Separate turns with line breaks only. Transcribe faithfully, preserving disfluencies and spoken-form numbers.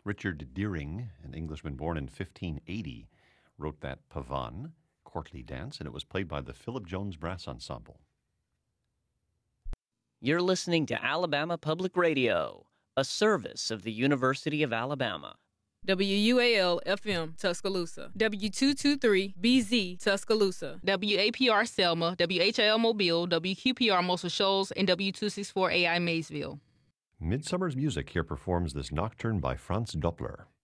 Richard Deering, an Englishman born in fifteen eighty, wrote that pavane, courtly dance, and it was played by the Philip Jones Brass Ensemble.
You're listening to Alabama Public Radio, a service of the University of Alabama.
W U A L F M Tuscaloosa, W two twenty-three B Z Tuscaloosa,
W A P R Selma, W H L Mobile, W Q P R Muscle Shoals, and W two sixty-four A I Maysville.
Midsummer's Music here performs this nocturne by Franz Doppler.